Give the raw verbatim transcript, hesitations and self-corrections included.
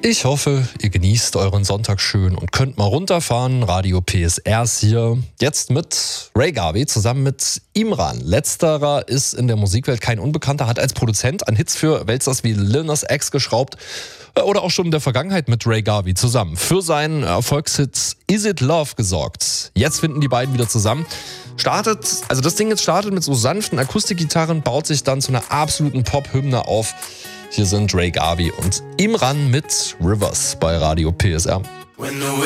Ich hoffe, ihr genießt euren Sonntag schön und könnt mal runterfahren. Radio P S R ist hier. Jetzt mit Ray Garvey zusammen mit Imran. Letzterer ist in der Musikwelt kein Unbekannter, hat als Produzent an Hits für Weltstars wie Lil Nas X geschraubt oder auch schon in der Vergangenheit mit Ray Garvey zusammen für seinen Erfolgshit Is It Love gesorgt. Jetzt finden die beiden wieder zusammen. Startet, also das Ding jetzt startet mit so sanften Akustikgitarren, baut sich dann zu einer absoluten Pop-Hymne auf. Hier sind Ray Garvey und Imran mit Rivers bei Radio P S R.